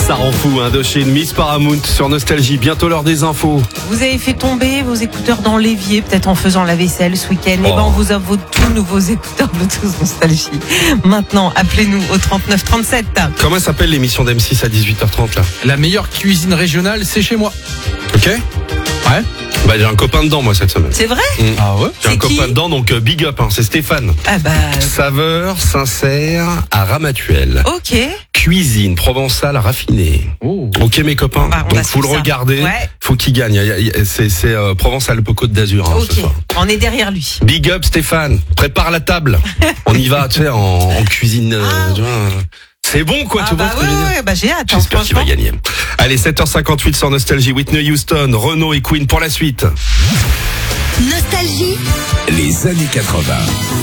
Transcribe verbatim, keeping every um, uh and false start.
Ça rend fou, Indochine, Miss Paramount sur Nostalgie. Bientôt l'heure des infos. Vous avez fait tomber vos écouteurs dans l'évier, peut-être en faisant la vaisselle ce week-end. Oh. Et ben on vous offre vos tout nouveaux écouteurs Bluetooth Nostalgie. Maintenant, appelez-nous au trente-neuf trente-sept. Comment s'appelle l'émission d'M six à dix-huit heures trente là? La meilleure cuisine régionale, c'est chez moi. Ok. Ouais. Bah j'ai un copain dedans moi cette semaine. C'est vrai? Mmh. Ah ouais. J'ai un C'est copain qui dedans, donc euh, big up, hein, c'est Stéphane. Ah bah. Saveur sincère à Ramatuelle. Ok. Cuisine provençale raffinée. Oh. Ok mes copains, Bah, on donc va faut le suivre ça. regarder, Ouais. faut qu'il gagne. Il y a- il y a- C'est, c'est euh, Provence-Alpes-Côte d'Azur hein, Ok. ce soir. On est derrière lui. Big up Stéphane, prépare la table. On y va, tu sais, en, en cuisine. euh, Ah. tu vois, euh, c'est bon quoi, Ah tu vois bah ce que je veux ouais, dire. ouais, bah j'ai hâte. hein, J'espère qu'il va franchement. gagner. Allez, sept heures cinquante-huit sur Nostalgie, Whitney Houston, Renaud et Queen pour la suite. Nostalgie. Les années quatre-vingts.